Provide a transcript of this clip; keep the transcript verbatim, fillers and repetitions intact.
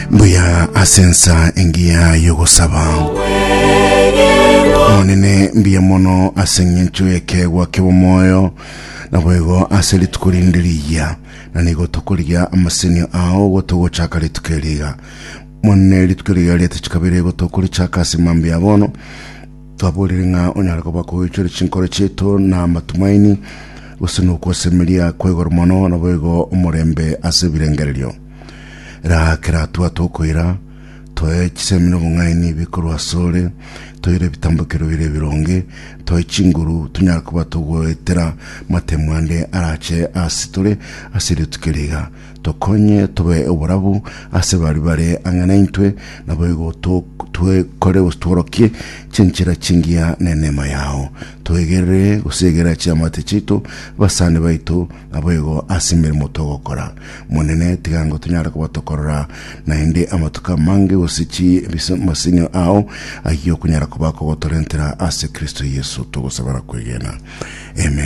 Mbuya asensa engia yogosaba Onene mbiya mono asenyencho yeke wakewo moyo na bwego aseli tukulindiriya na nigo tukuliya amasenyo ao gotogo chaka litukeliga monne litukeliga lete chikabire gotokuli chaka simambi abono twaburiringa onyarako bakoyichore chinkore cheto na matumaini usinu kwasemelia kwegor mono na bwego umurembe asebirengeryo ra kira tuwa tokoira toe chisemino ngaini bikuru asole toire bitambukiro bire bironge toe chinguru tunyara kuba tugwetera matemwande arache asitore asiri tukeriga tokonye tobe oburabu asebari bare anganaintwe nabego to twe kore ustorokie chenchira chingia nenema yao toegere usegera chamate chito basane baito nabego asimere motogokora monene tigango tunyara kuba tokora na inde amatuka mange usichi masinyo ao agiyo kunyara kuba ko torentera ase Kristo Yesu tugosabara kwegena amen.